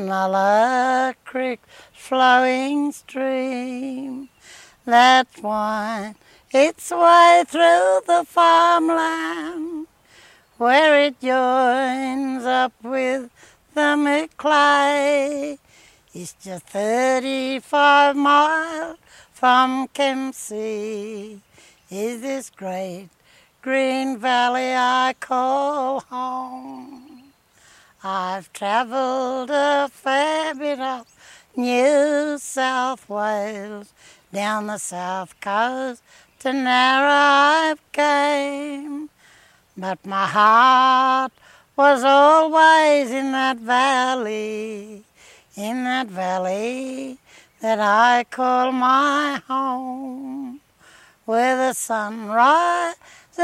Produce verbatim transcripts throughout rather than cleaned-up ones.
Nulla Creek, flowing stream that winds its way through the farmland, where it joins up with the Macleay. It's just thirty-five miles from Kempsey. Is this great green valley I call home? I've travelled a fair bit up New South Wales, down the south coast to Narra I came, but my heart was always in that valley, in that valley that I call my home, where the sun rises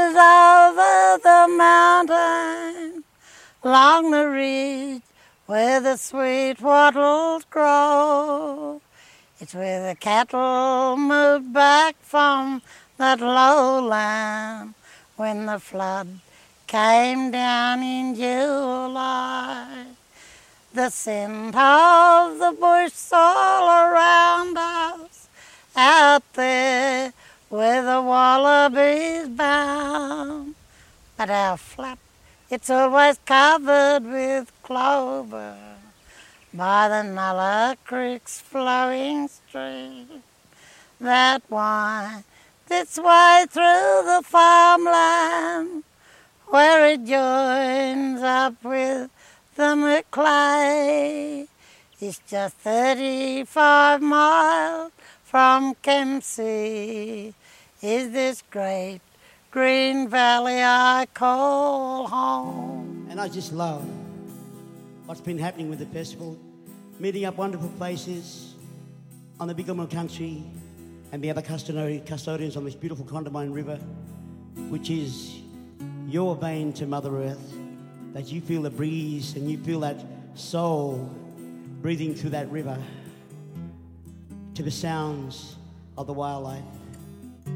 over the mountain, along the ridge where the sweet wattles grow. It's where the cattle moved back from that lowland when the flood came down in July. The scent of the bush all around us, out there where the wallabies bound. But our flat, it's always covered with clover by the Nulla Creek's flowing stream that winds its way through the farmland, where it joins up with the Macleay. It's just thirty-five miles from Kempsey. Is this great green valley I call home? And I just love what's been happening with the festival, meeting up wonderful places on the Bigalma country and the other custodian- custodians on this beautiful Condamine River, which is your vein to Mother Earth, that you feel the breeze and you feel that soul breathing through that river to the sounds of the wildlife.